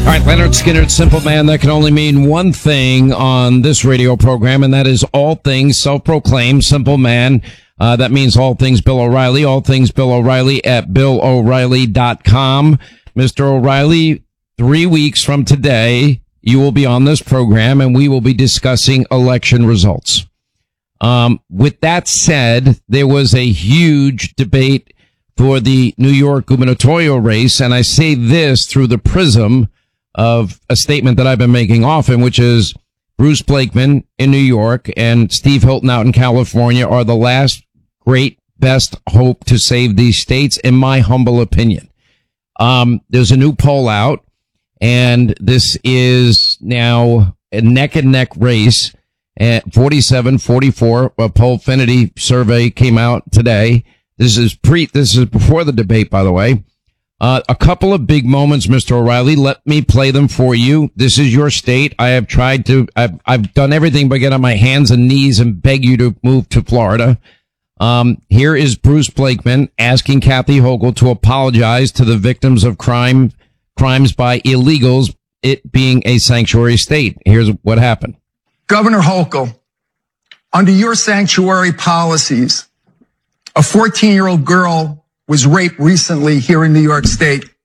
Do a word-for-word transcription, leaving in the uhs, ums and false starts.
All right, Leonard Skinner, Simple Man. That can only mean one thing on this radio program, and that is all things self-proclaimed Simple Man. Uh, that means all things Bill O'Reilly, all things Bill O'Reilly at bill o'reilly dot com. Mister O'Reilly, three weeks from today, you will be on this program, and we will be discussing election results. Um, with that said, there was a huge debate for the New York gubernatorial race, and I say this through the prism of a statement that I've been making often, which is Bruce Blakeman in New York and Steve Hilton out in California are the last great best hope to save these states, in my humble opinion. Um, there's a new poll out, and this is now a neck and neck race at forty-seven forty-four. A Pollfinity survey came out today. This is pre, this is before the debate, by the way. Uh, a couple of big moments, Mister O'Reilly. Let me play them for you. This is your state. I have tried to, I've, I've done everything but get on my hands and knees and beg you to move to Florida. Um, here is Bruce Blakeman asking Kathy Hochul to apologize to the victims of crime, crimes by illegals, it being a sanctuary state. Here's what happened. Governor Hochul, under your sanctuary policies, a fourteen-year-old girl was raped recently here in New York State.